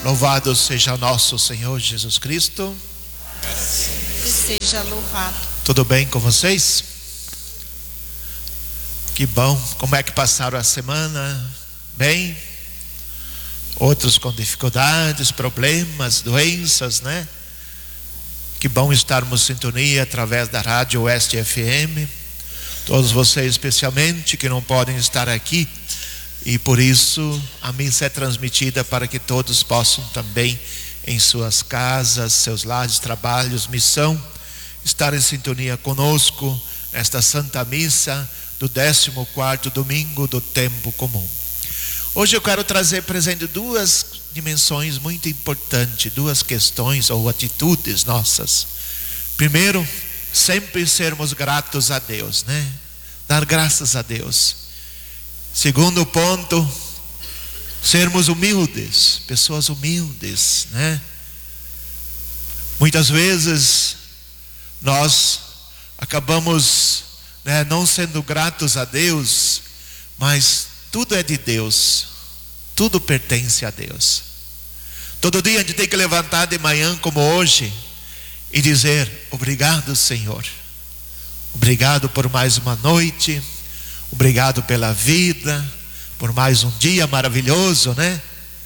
Louvado seja nosso Senhor Jesus Cristo. Seja louvado. Tudo bem com vocês? Que bom. Como é que passaram a semana? Bem? Outros com dificuldades, problemas, doenças, né? Que bom estarmos em sintonia através da Rádio Oeste FM. Todos vocês especialmente que não podem estar aqui, e por isso a missa é transmitida para que todos possam também em suas casas, seus lares, trabalhos, missão, estar em sintonia conosco nesta Santa Missa do 14º domingo do tempo comum. Hoje eu quero trazer presente duas dimensões muito importantes, duas questões ou atitudes nossas. Primeiro, sempre sermos gratos a Deus, né? Dar graças a Deus. Segundo ponto, sermos humildes, pessoas humildes, né? Muitas vezes nós acabamos, né, não sendo gratos a Deus, mas tudo é de Deus, tudo pertence a Deus. Todo dia a gente tem que levantar de manhã como hoje e dizer: obrigado, Senhor, obrigado por mais uma noite, obrigado pela vida, por mais um dia maravilhoso, né?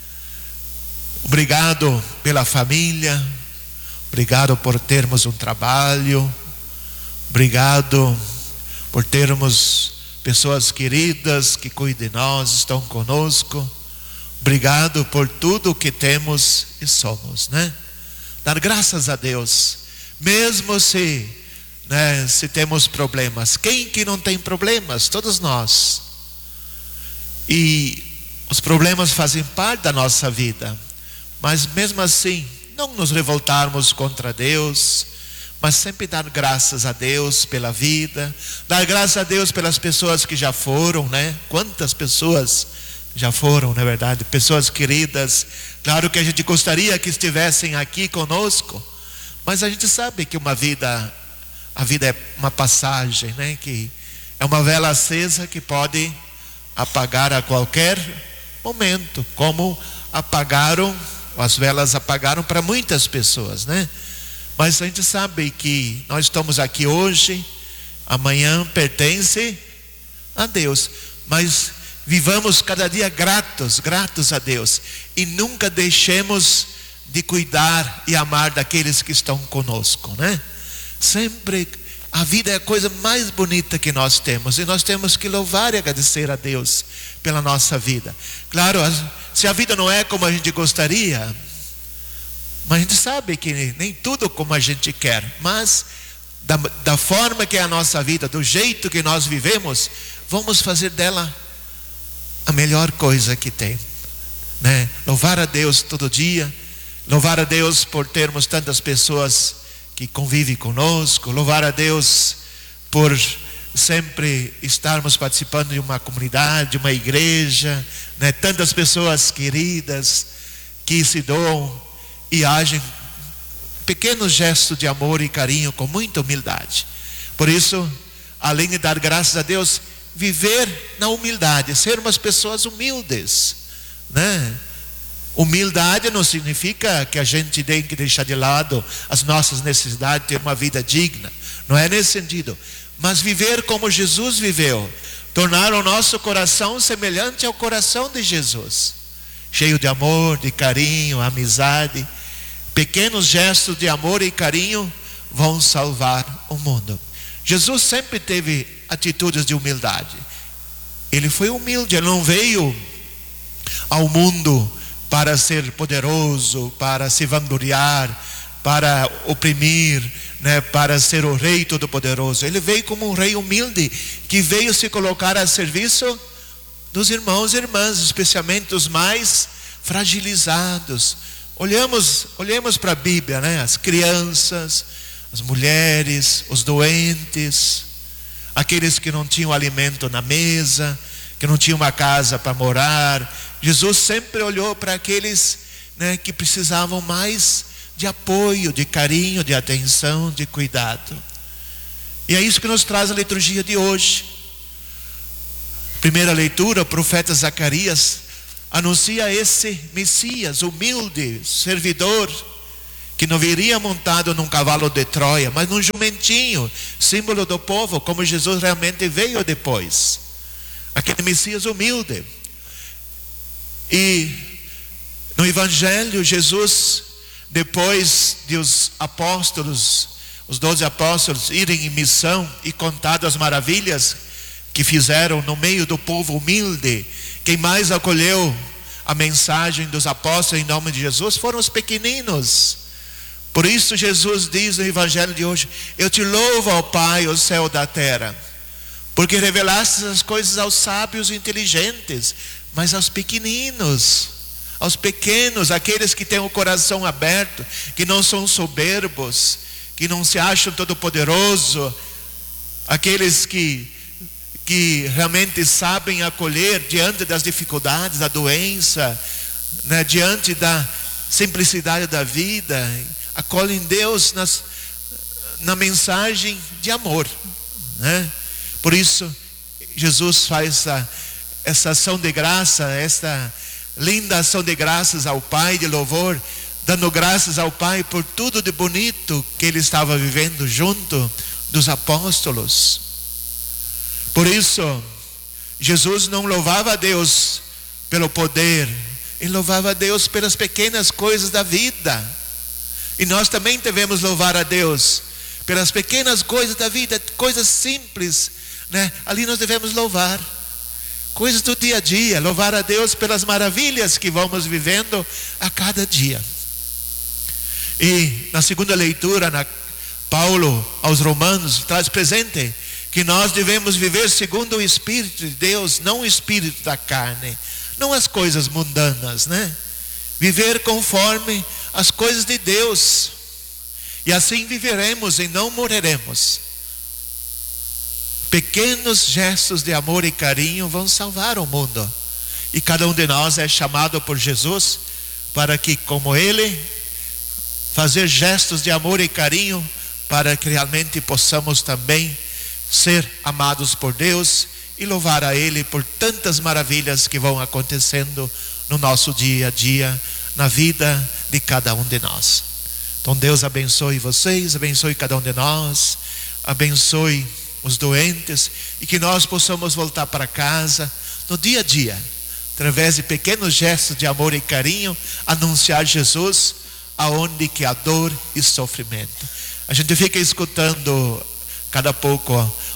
Obrigado pela família, obrigado por termos um trabalho, obrigado por termos pessoas queridas que cuidam de nós, estão conosco. Obrigado por tudo que temos e somos, né? Dar graças a Deus, mesmo se temos problemas. Quem que não tem problemas? Todos nós. E os problemas fazem parte da nossa vida, mas mesmo assim não nos revoltarmos contra Deus, mas sempre dar graças a Deus pela vida, dar graças a Deus pelas pessoas que já foram, né? Quantas pessoas já foram, na verdade, pessoas queridas. Claro que a gente gostaria que estivessem aqui conosco, mas a gente sabe que a vida é uma passagem, né? Que é uma vela acesa que pode apagar a qualquer momento, como as velas apagaram para muitas pessoas, né? Mas a gente sabe que nós estamos aqui hoje, amanhã pertence a Deus, mas vivamos cada dia gratos a Deus, e nunca deixemos de cuidar e amar daqueles que estão conosco, né? Sempre, a vida é a coisa mais bonita que nós temos, e nós temos que louvar e agradecer a Deus pela nossa vida. Claro, se a vida não é como a gente gostaria, mas a gente sabe que nem tudo como a gente quer, mas da forma que é a nossa vida, do jeito que nós vivemos, vamos fazer dela a melhor coisa que tem, né? Louvar a Deus todo dia, louvar a Deus por termos tantas pessoas que convivem conosco, louvar a Deus por sempre estarmos participando de uma comunidade, de uma igreja, né? Tantas pessoas queridas que se doam e agem pequenos gestos de amor e carinho com muita humildade. Por isso, além de dar graças a Deus, viver na humildade, sermos pessoas humildes, né? Humildade não significa que a gente tem que deixar de lado as nossas necessidades, ter uma vida digna, não é nesse sentido, mas viver como Jesus viveu, tornar o nosso coração semelhante ao coração de Jesus, cheio de amor, de carinho, amizade. Pequenos gestos de amor e carinho vão salvar o mundo. Jesus sempre teve atitudes de humildade. Ele foi humilde, ele não veio ao mundo para ser poderoso, para se vangloriar, para oprimir, né, para ser o rei todo-poderoso. Ele veio como um rei humilde, que veio se colocar a serviço dos irmãos e irmãs, especialmente os mais fragilizados. Olhemos para a Bíblia, né? As crianças, as mulheres, os doentes, aqueles que não tinham alimento na mesa, que não tinham uma casa para morar. Jesus sempre olhou para aqueles, né, que precisavam mais de apoio, de carinho, de atenção, de cuidado. E é isso que nos traz a liturgia de hoje. Primeira leitura, o profeta Zacarias anuncia esse Messias humilde, servidor, que não viria montado num cavalo de Troia, mas num jumentinho, símbolo do povo, como Jesus realmente veio depois. Aquele Messias humilde. E no Evangelho, Jesus, depois de os apóstolos, os 12 apóstolos irem em missão e contar as maravilhas que fizeram no meio do povo humilde, quem mais acolheu a mensagem dos apóstolos em nome de Jesus foram os pequeninos. Por isso Jesus diz no Evangelho de hoje: eu te louvo, ó Pai, o céu da terra, porque revelaste as coisas aos sábios e inteligentes, mas aos pequeninos, aos pequenos, aqueles que têm o coração aberto, que não são soberbos, que não se acham todo-poderoso, aqueles que realmente sabem acolher diante das dificuldades, da doença, né, diante da simplicidade da vida, acolhem Deus na mensagem de amor, né? Por isso Jesus faz essa ação de graça, essa linda ação de graças ao Pai, de louvor, dando graças ao Pai por tudo de bonito que ele estava vivendo junto dos apóstolos. Por isso Jesus não louvava a Deus pelo poder, ele louvava a Deus pelas pequenas coisas da vida. E nós também devemos louvar a Deus pelas pequenas coisas da vida, coisas simples, né? Ali nós devemos louvar, coisas do dia a dia, louvar a Deus pelas maravilhas que vamos vivendo a cada dia. E na segunda leitura, Paulo aos Romanos traz presente que nós devemos viver segundo o Espírito de Deus, não o espírito da carne, não as coisas mundanas, né? Viver conforme as coisas de Deus, e assim viveremos e não morreremos. Pequenos gestos de amor e carinho vão salvar o mundo, e cada um de nós é chamado por Jesus para que, como Ele, fazer gestos de amor e carinho, para que realmente possamos também ser amados por Deus e louvar a Ele por tantas maravilhas que vão acontecendo no nosso dia a dia, na vida de cada um de nós. Então Deus abençoe vocês, abençoe cada um de nós, abençoe os doentes, e que nós possamos voltar para casa no dia a dia, através de pequenos gestos de amor e carinho, anunciar Jesus aonde que há dor e sofrimento. A gente fica escutando cada pouco,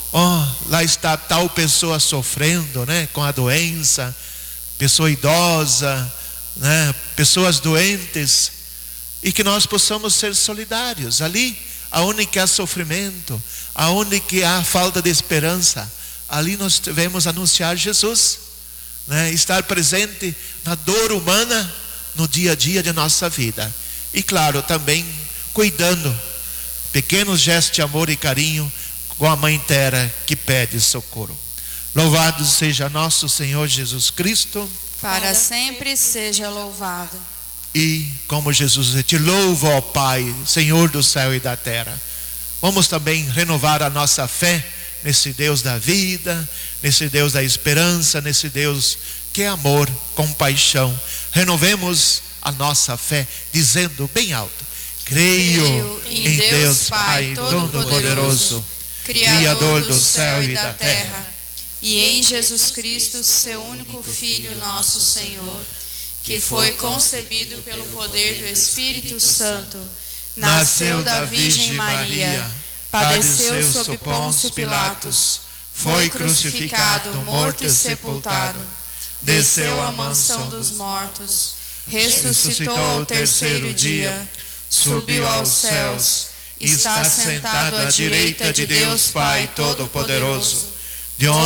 lá está tal pessoa sofrendo, né, com a doença, pessoa idosa, né, pessoas doentes, e que nós possamos ser solidários ali aonde que há sofrimento, aonde que há falta de esperança. Ali nós devemos anunciar Jesus, né, estar presente na dor humana no dia a dia de nossa vida, e claro, também cuidando, pequenos gestos de amor e carinho com a Mãe Terra que pede socorro. Louvado seja nosso Senhor Jesus Cristo, para sempre seja louvado. E como Jesus, eu te louvo, ó Pai, Senhor do céu e da terra. Vamos também renovar a nossa fé nesse Deus da vida, nesse Deus da esperança, nesse Deus que é amor, compaixão. Renovemos a nossa fé dizendo bem alto: creio em Deus Pai Todo-Poderoso, Criador do céu e da terra, e em Jesus Cristo, seu único Filho, nosso Senhor, que foi concebido pelo poder do Espírito Santo, nasceu da Virgem Maria, padeceu sob Pôncio Pilatos, foi crucificado, morto e sepultado, desceu à mansão dos mortos, ressuscitou ao terceiro dia, subiu aos céus, está sentado à direita de Deus Pai Todo-Poderoso, de onde